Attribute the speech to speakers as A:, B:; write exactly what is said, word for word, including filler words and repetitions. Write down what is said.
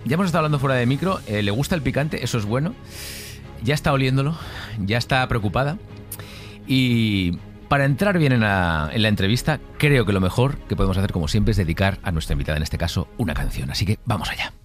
A: ya hemos estado hablando fuera de micro, eh, le gusta el picante, eso es bueno. Ya está oliéndolo, ya está preocupada. Y para entrar bien en la, en la entrevista, creo que lo mejor que podemos hacer, como siempre, es dedicar a nuestra invitada, en este caso, una canción. Así que vamos allá.